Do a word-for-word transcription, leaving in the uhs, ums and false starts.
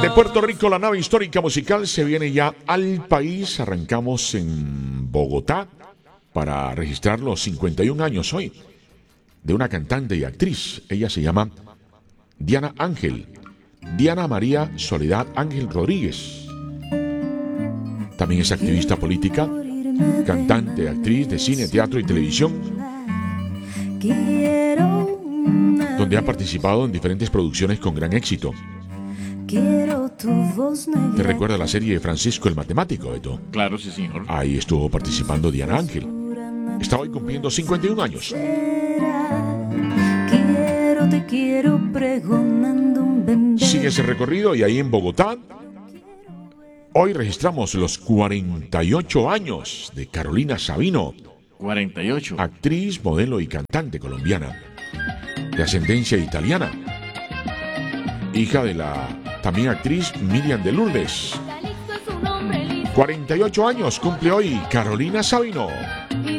De Puerto Rico, la nave histórica musical se viene ya al país. Arrancamos en Bogotá para registrar los cincuenta y un años hoy de una cantante y actriz. Ella se llama Diana Ángel, Diana María Soledad Ángel Rodríguez. También es activista política, cantante, actriz de cine, teatro y televisión, donde ha participado en diferentes producciones con gran éxito. ¿Te recuerda la serie de Francisco el Matemático, Beto? Claro, sí, señor. Ahí estuvo participando Diana Ángel. Está hoy cumpliendo cincuenta y un años. Sigue ese recorrido y ahí en Bogotá, hoy registramos los cuarenta y ocho años de Carolina Sabino. cuarenta y ocho. Actriz, modelo y cantante colombiana, de ascendencia italiana. Hija de la también actriz Miriam de Lourdes. cuarenta y ocho años cumple hoy Carolina Sabino.